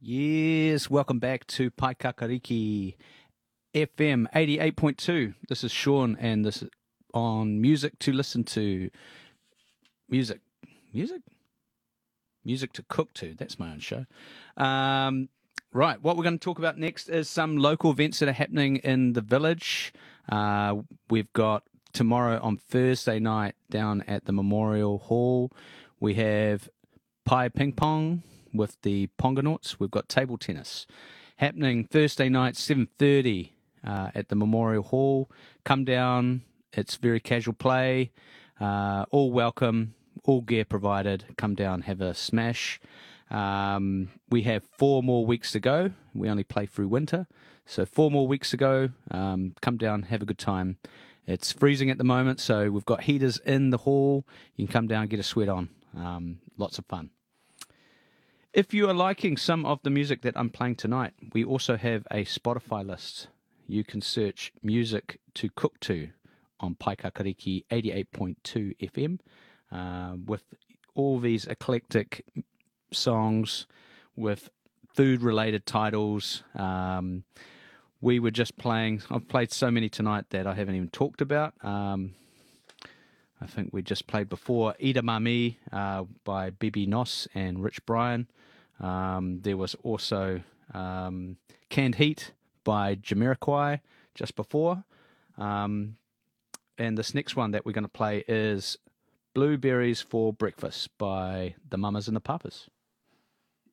Yes, welcome back to Paikakariki FM 88.2. This is Sean, and this is on Music to Listen to. Music. Music? Music to Cook to. That's my own show. Right, what we're going to talk about next is some local events that are happening in the village. We've got tomorrow on Thursday night down at the Memorial Hall. We have Pai Ping Pong with the Pongonauts. We've got table tennis happening Thursday night, 7:30 at the Memorial Hall. Come down. It's very casual play. All welcome. All gear provided. Come down, have a smash. We have 4 more weeks to go. We only play through winter. So 4 more weeks to go. Come down, have a good time. It's freezing at the moment, so we've got heaters in the hall. You can come down and get a sweat on. Lots of fun. If you are liking some of the music that I'm playing tonight, we also have a Spotify list. You can search Music to Cook to on Paikakariki 88.2 FM with all these eclectic songs with food-related titles. We were just playing. I've played so many tonight that I haven't even talked about. I think we just played before Edamame by Bibi Nos and Rich Brian. There was also Canned Heat by Jamiroquai just before. And this next one that we're going to play is Blueberries for Breakfast by the Mamas and the Papas.